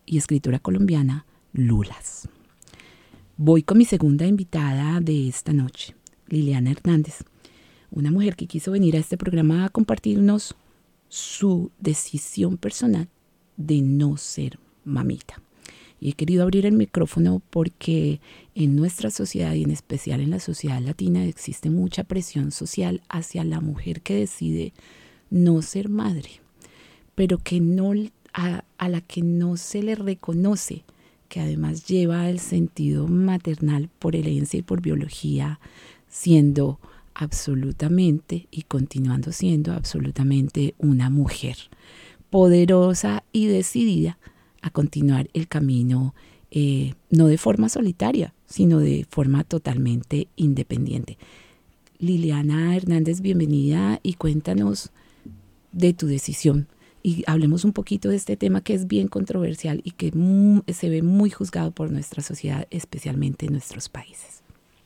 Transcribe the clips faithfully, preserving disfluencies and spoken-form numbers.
y escritora colombiana Lulas. Voy con mi segunda invitada de esta noche, Liliana Hernández, una mujer que quiso venir a este programa a compartirnos su decisión personal de no ser mamita. Y he querido abrir el micrófono porque en nuestra sociedad y en especial en la sociedad latina existe mucha presión social hacia la mujer que decide no ser madre, pero que no, a, a la que no se le reconoce que además lleva el sentido maternal por herencia y por biología, siendo absolutamente y continuando siendo absolutamente una mujer poderosa y decidida a continuar el camino, eh, no de forma solitaria, sino de forma totalmente independiente. Liliana Hernández, bienvenida y cuéntanos de tu decisión. Y hablemos un poquito de este tema que es bien controversial y que mm, se ve muy juzgado por nuestra sociedad, especialmente en nuestros países.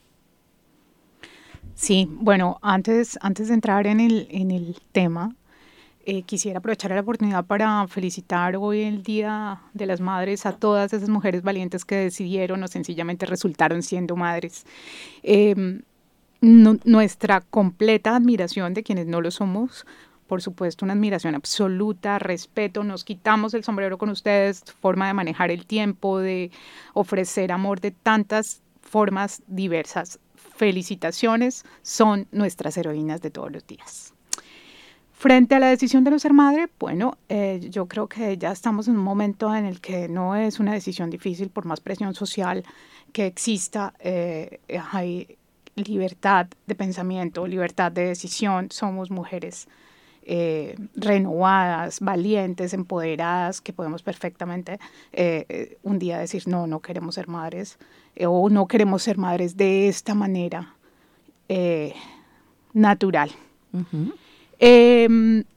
Sí, bueno, antes, antes de entrar en el, en el tema, Eh, quisiera aprovechar la oportunidad para felicitar hoy el Día de las Madres a todas esas mujeres valientes que decidieron o sencillamente resultaron siendo madres. Eh, no, nuestra completa admiración de quienes no lo somos, por supuesto una admiración absoluta, respeto, nos quitamos el sombrero con ustedes, forma de manejar el tiempo, de ofrecer amor de tantas formas diversas. Felicitaciones, son nuestras heroínas de todos los días. Frente a la decisión de no ser madre, bueno, eh, yo creo que ya estamos en un momento en el que no es una decisión difícil, por más presión social que exista, eh, hay libertad de pensamiento, libertad de decisión, somos mujeres eh, renovadas, valientes, empoderadas, que podemos perfectamente eh, un día decir, no, no queremos ser madres, eh, o no queremos ser madres de esta manera eh, natural. Uh-huh. Eh,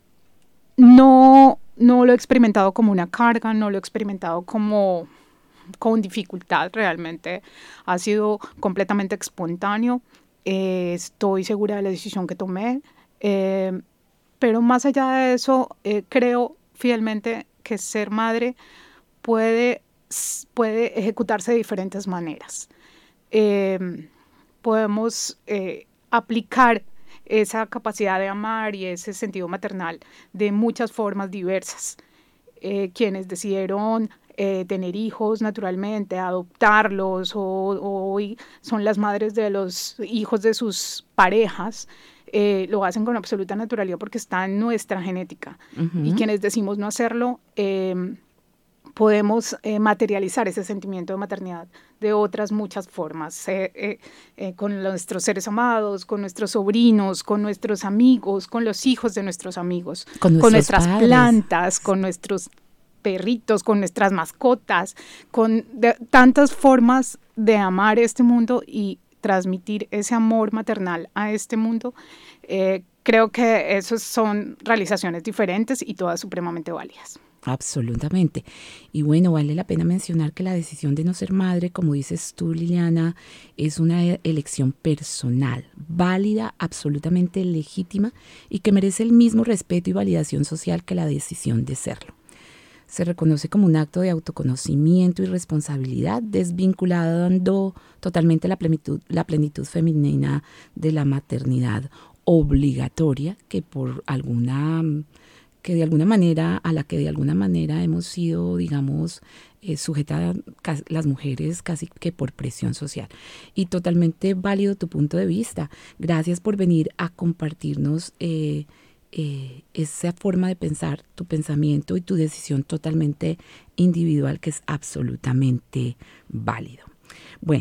no, no lo he experimentado como una carga, no lo he experimentado como con dificultad, realmente ha sido completamente espontáneo. Eh, estoy segura de la decisión que tomé, eh, pero más allá de eso, eh, creo fielmente que ser madre puede, puede ejecutarse de diferentes maneras. Eh, podemos eh, aplicar esa capacidad de amar y ese sentido maternal de muchas formas diversas. Eh, quienes decidieron eh, tener hijos naturalmente, adoptarlos o, o hoy son las madres de los hijos de sus parejas, eh, lo hacen con absoluta naturalidad porque está en nuestra genética. Uh-huh. Y quienes decimos no hacerlo, eh, podemos eh, materializar ese sentimiento de maternidad de otras muchas formas, eh, eh, eh, con nuestros seres amados, con nuestros sobrinos, con nuestros amigos, con los hijos de nuestros amigos, con, con nuestras padres. plantas, con nuestros perritos, con nuestras mascotas, con de, tantas formas de amar este mundo y transmitir ese amor maternal a este mundo. Eh, creo que esas son realizaciones diferentes y todas supremamente válidas. Absolutamente. Y bueno, vale la pena mencionar que la decisión de no ser madre, como dices tú, Liliana, es una elección personal, válida, absolutamente legítima y que merece el mismo respeto y validación social que la decisión de serlo. Se reconoce como un acto de autoconocimiento y responsabilidad, desvinculando totalmente la plenitud, la plenitud femenina de la maternidad obligatoria que por alguna... que de alguna manera, a la que de alguna manera hemos sido, digamos, eh, sujetadas las mujeres casi que por presión social. Y totalmente válido tu punto de vista. Gracias por venir a compartirnos eh, eh, esa forma de pensar, tu pensamiento y tu decisión totalmente individual, que es absolutamente válido. Bueno.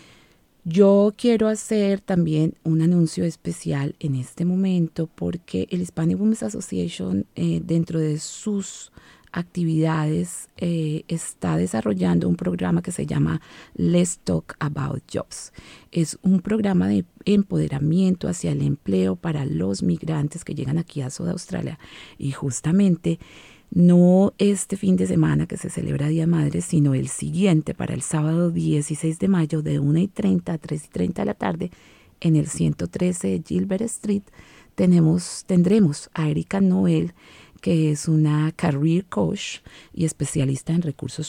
Yo quiero hacer también un anuncio especial en este momento porque el Hispanic Women's Association eh, dentro de sus actividades eh, está desarrollando un programa que se llama Let's Talk About Jobs. Es un programa de empoderamiento hacia el empleo para los migrantes que llegan aquí a South Australia y justamente no este fin de semana que se celebra Día Madre, sino el siguiente para el sábado dieciséis de mayo de una y treinta a tres y treinta de la tarde en el ciento trece Gilbert Street tenemos, tendremos a Erika Noel, que es una career coach y especialista en recursos